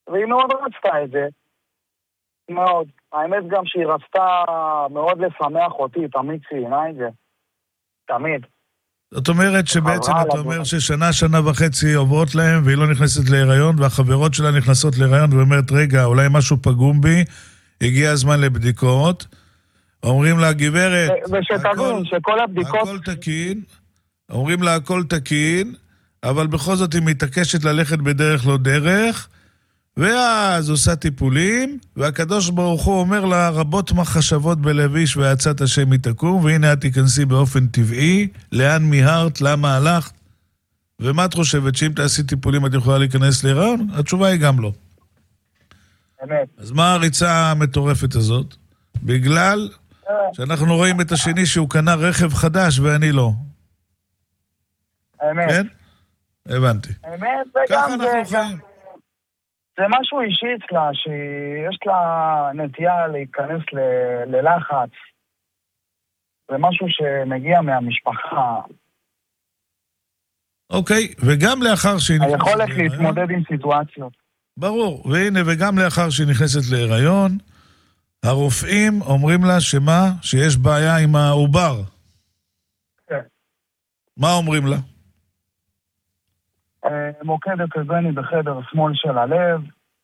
והיא מאוד רצתה את זה. מאוד. האמת גם שהיא רצתה מאוד לשמח אותי, תמיד ציינה את זה. תמיד. זאת אומרת שבעצם אתה אומר ששנה, שנה וחצי עוברות להם והיא לא נכנסת להיריון, והחברות שלה נכנסות להיריון ואומרת, רגע, אולי משהו פגום בי, הגיע הזמן לבדיקות, אומרים לה, גברת, ושתבין שכל הבדיקות... הכל תקין, אומרים לה הכל תקין, אבל בכל זאת היא מתעקשת ללכת בדרך לא דרך, ואז עושה טיפולים, והקדוש ברוך הוא אומר לה, רבות מחשבות בלב איש ועצת השם היא תקום, והנה את תיכנסי באופן טבעי, לאן מיהרת, למה הלכת, ומה את חושבת, שאם תעשי טיפולים את יכולה להיכנס להיריון? התשובה היא גם לא. אמת. אז מה הריצה המטורפת הזאת? בגלל שאנחנו רואים את השני שהוא קנה רכב חדש ואני לא. אמת. כן? הבנתי. אמת, ככה וגם אנחנו חיים. זה משהו אישי אצלה, שיש לה נטייה להיכנס ללחץ. זה משהו שמגיע מהמשפחה. אוקיי, וגם לאחר שהיא נכנסת היכולת להיריון, להתמודד עם סיטואציות. ברור, והנה, וגם לאחר שהיא נכנסת להיריון, הרופאים אומרים לה שמה? שיש בעיה עם העובר. כן. מה אומרים לה? מוקדת הזני בחדר שמאל של הלב,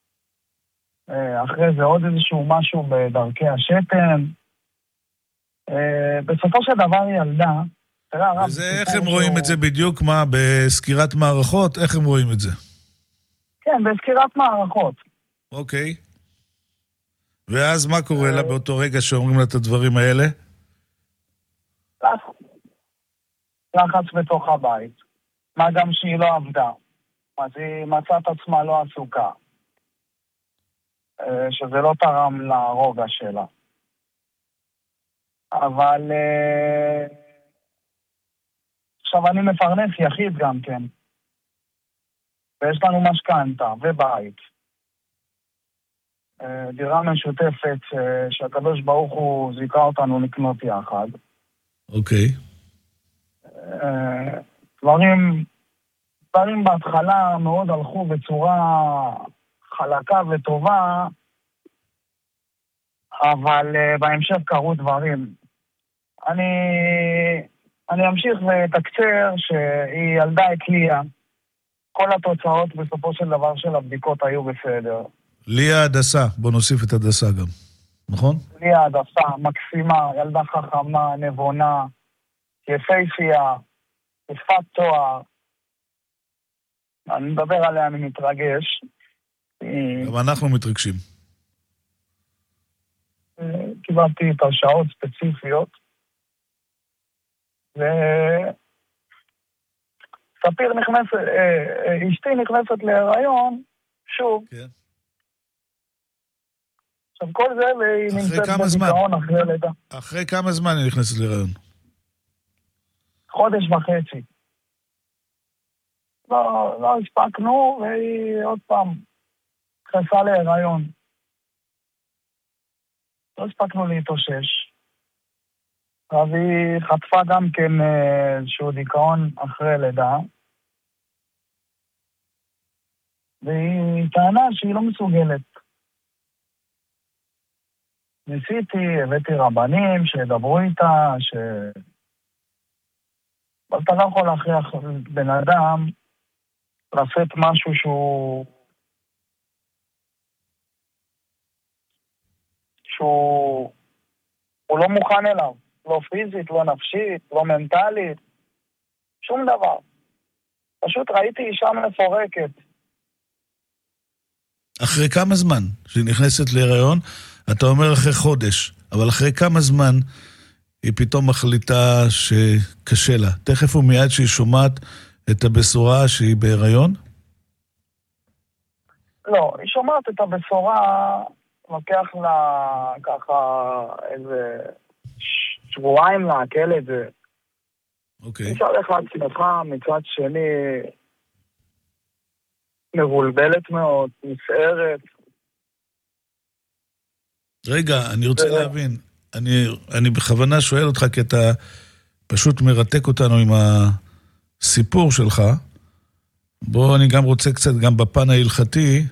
אחרי זה עוד איזשהו משהו בדרכי השתן. בסופו של דבר ילדה, וזה איך הם רואים את זה בדיוק? מה, בסקירת מערכות? איך הם רואים את זה? כן, בסקירת מערכות. אוקיי. ואז מה קורה לה באותו רגע שאומרים לה את הדברים האלה? לחץ בתוך הבית. מה גם שהיא לא עבדה. אז היא מצאת עצמה לא עסוקה. שזה לא תרם לרוגע שלה. אבל עכשיו אני מפרנס יחיד גם כן. ויש לנו משכנתה ובית. דירה משותפת שהקדוש ברוך הוא זיכה אותנו לקנות יחד. אוקיי. דברים בהתחלה מאוד הלכו בצורה חלקה וטובה, אבל בהמשך קרו דברים. אני אמשיך ותקצר שהיא ילדה את ליה. כל התוצאות בסופו של דבר של הבדיקות היו בסדר. ליה הדסה, בוא נוסיף את הדסה גם, נכון? ליה הדסה, מקסימה, ילדה חכמה, נבונה, יפהפייה, יפת תואר. אני מדבר עליה, אני מתרגש. גם אנחנו מתרגשים. קיבלתי את השעות ספציפיות. ספיר נכנסת, אשתי נכנסת להיריון, שוב. כן. עכשיו כל זה, והיא נמצאת בדיכאון אחרי לידה. אחרי כמה זמן היא נכנסת להיריון? חודש וחצי. לא הספקנו, והיא עוד פעם נכנסה להיריון. לא הספקנו להתאושש. אז היא חטפה גם כן איזשהו דיכאון אחרי לידה. והיא טענה שהיא לא מסוגלת. ניסיתי, הבאתי רבנים שידברו איתה, אבל אתה לא יכול להכריח בן אדם לעשות משהו שהוא לא מוכן אליו. לא פיזית, לא נפשית, לא מנטלית. שום דבר. פשוט ראיתי אישה מפורקת. אחרי כמה זמן שהיא נכנסת להיריון? אתה אומר אחרי חודש, אבל אחרי כמה זמן היא פתאום מחליטה שקשה לה? תכף ומיד שהיא שומעת את הבשורה שהיא בהיריון? לא, היא שומעת את הבשורה, לוקח לה ככה איזה שבועיים להקל את זה. אוקיי. אפשר לך לעצמך, מצד שני מבולבלת מאוד, נסערת. רגע, אני רוצה להבין. אני בכוונה שואל אותך, כי אתה פשוט מרתק אותנו עם הסיפור שלך. בוא, אני גם רוצה קצת, גם בפן ההלכתי,